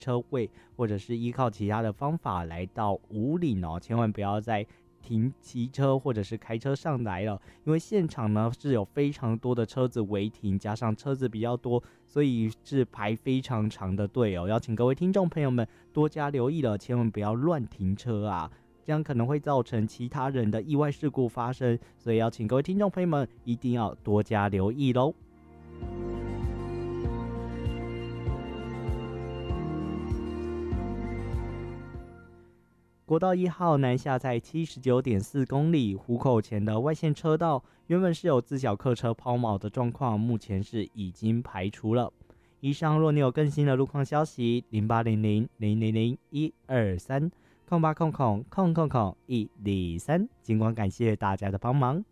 车位，或者是依靠其他的方法来到武岭哦，千万不要再骑车或者是开车上来了，因为现场呢是有非常多的车子违停，加上车子比较多，所以是排非常长的队哦。邀请各位听众朋友们多加留意了，千万不要乱停车啊，这样可能会造成其他人的意外事故发生，所以邀请各位听众朋友们一定要多加留意咯。国道1号南下在 79.4 公里，湖口前的外线车道原本是有自小客车抛锚的状况，目前是已经排除了。以上若你有更新的路况消息，0800000123，0800000123，尽管感谢大家的帮忙。